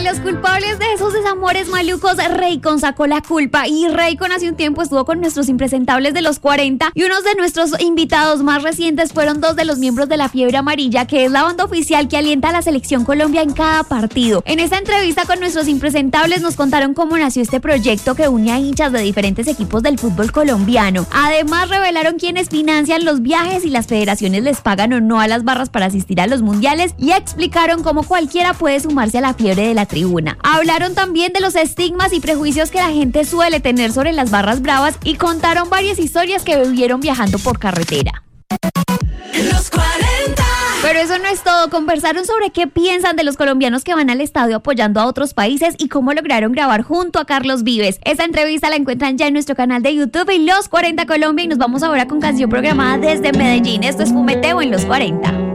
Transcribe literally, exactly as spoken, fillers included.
De los culpables de esos desamores malucos, Raycon sacó la culpa. Y Raycon hace un tiempo estuvo con nuestros impresentables de los cuarenta. Y unos de nuestros invitados más recientes fueron dos de los miembros de la Fiebre Amarilla, que es la banda oficial que alienta a la Selección Colombia en cada partido. En esta entrevista con nuestros impresentables nos contaron cómo nació este proyecto que une a hinchas de diferentes equipos del fútbol colombiano. Además, revelaron quiénes financian los viajes y las federaciones les pagan o no a las barras para asistir a los mundiales, y explicaron cómo cualquiera puede sumarse a la fiebre de la tribuna. Hablaron también de los estigmas y prejuicios que la gente suele tener sobre las barras bravas y contaron varias historias que vivieron viajando por carretera. Los cuarenta. Pero eso no es todo. Conversaron sobre qué piensan de los colombianos que van al estadio apoyando a otros países y cómo lograron grabar junto a Carlos Vives. Esta entrevista la encuentran ya en nuestro canal de YouTube y Los cuarenta Colombia, y nos vamos ahora con canción programada desde Medellín. Esto es Fumeteo en Los cuarenta.